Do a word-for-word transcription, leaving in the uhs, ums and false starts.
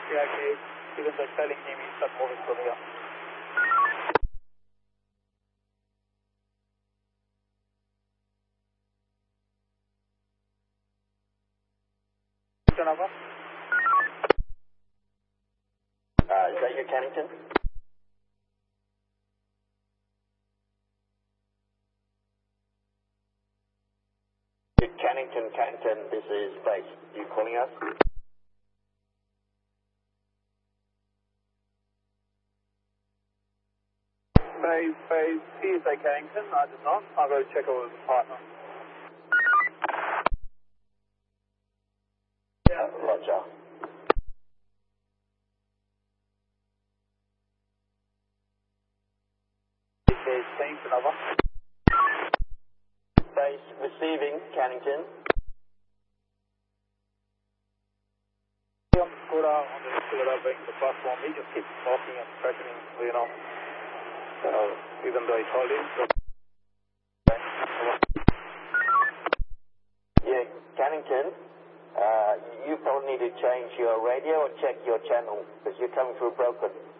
Yeah, okay. Even though telling him he's not moving from here. Over. Uh, is that you, Cannington? Cannington, Cannington, this is base. You calling us? Base, base, P S A Cannington, I did not. I'll go check over with the partner. Yeah, roger. Base, Cannington, over. Base receiving, Cannington. On the scooter, on the scooter, bringing the platform, he just keeps talking and threatening, you know. So, even though I told him, so. Yeah, Cannington, uh, you probably need to change your radio or check your channel because you're coming through broken.